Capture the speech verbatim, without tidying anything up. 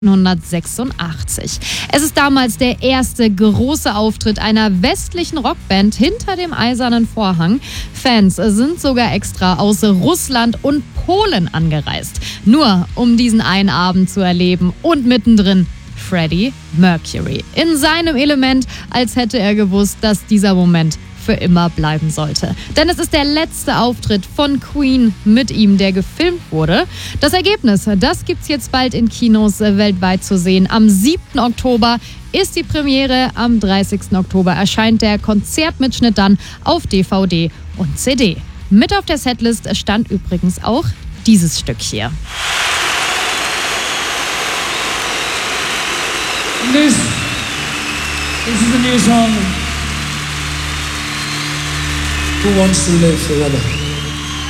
neunzehnhundertsechsundachtzig. Es ist damals der erste große Auftritt einer westlichen Rockband hinter dem Eisernen Vorhang. Fans sind sogar extra aus Russland und Polen angereist, nur um diesen einen Abend zu erleben. Und mittendrin Freddie Mercury in seinem Element, als hätte er gewusst, dass dieser Moment für immer bleiben sollte. Denn es ist der letzte Auftritt von Queen mit ihm, der gefilmt wurde. Das Ergebnis, das gibt's jetzt bald in Kinos weltweit zu sehen. Am siebten Oktober ist die Premiere, am dreißigsten Oktober erscheint der Konzertmitschnitt dann auf D V D und C D. Mit auf der Setlist stand übrigens auch dieses Stück hier. This, this is a new song. Who wants to live forever?